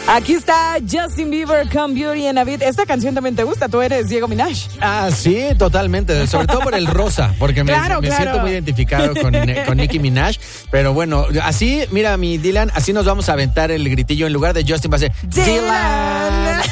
Aquí está Justin Bieber con Beauty and a Beat. Esta canción también te gusta, tú eres Diego Minaj. Ah, sí, totalmente, sobre todo por el rosa, porque me siento muy identificado con Nicki Minaj, pero bueno, así, mira mi Dylan, así nos vamos a aventar el gritillo, en lugar de Justin va a ser Dylan.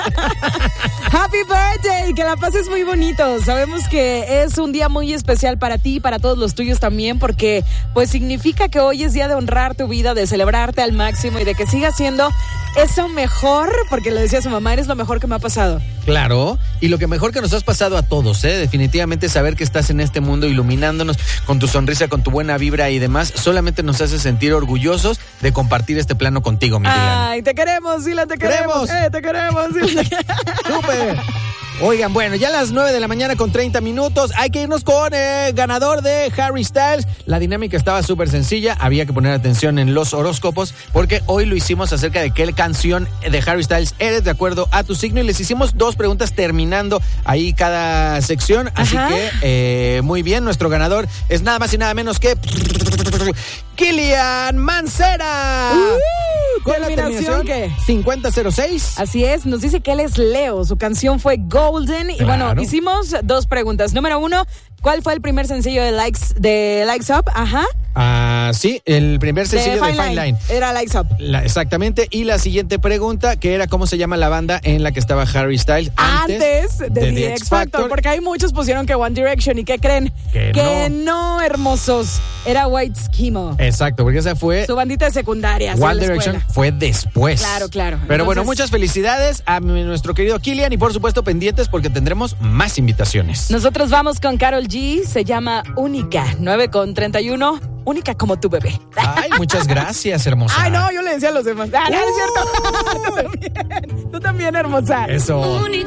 Happy birthday, que la pases muy bonito. Sabemos que es un día muy especial para ti y para todos los tuyos también, porque pues significa que hoy es día de honrar tu vida, de celebrarte al máximo y de que sigas siendo eso mejor, porque le decía a su mamá, eres lo mejor que me ha pasado. Claro, y lo que mejor que nos has pasado a todos, definitivamente saber que estás en este mundo iluminándonos con tu sonrisa, con tu buena vibra y demás, solamente nos hace sentir orgullosos de compartir este plano contigo, mi Dylan. Ay, te queremos, Dylan, te queremos. Te queremos, Dylan. ¡Súper! Oigan, bueno, ya a las 9 de la mañana con 30 minutos, hay que irnos con el ganador de Harry Styles. La dinámica estaba súper sencilla, había que poner atención en los horóscopos, porque hoy lo hicimos acerca de qué canción de Harry Styles eres de acuerdo a tu signo, y les hicimos 2 preguntas terminando ahí cada sección. Así que, muy bien, nuestro ganador es nada más y nada menos que Kylian Mancera. ¿Con la terminación qué? 5006. Así es, nos dice que él es Leo, su canción fue Golden. Y bueno, hicimos 2 preguntas. Número 1, ¿cuál fue el primer sencillo de Likes Up? Sí, el primer sencillo de Fine Line. Era Likes Up. Exactamente. Y la siguiente pregunta, que era ¿cómo se llama la banda en la que estaba Harry Styles antes de The X Factor? Porque hay muchos pusieron que One Direction. ¿Y qué creen? Que no, hermosos. Era White Schemo. Exacto, porque esa fue su bandita de secundaria. One Direction fue después. Claro. Pero entonces, bueno, muchas felicidades a nuestro querido Kylian y por supuesto pendientes porque tendremos más invitaciones. Nosotros vamos con Karol G, se llama Única, 9:31. Única como tu bebé. Ay, muchas gracias, hermosa. Ay, no, yo le decía a los demás. No es cierto. Tú también, hermosa. Eso.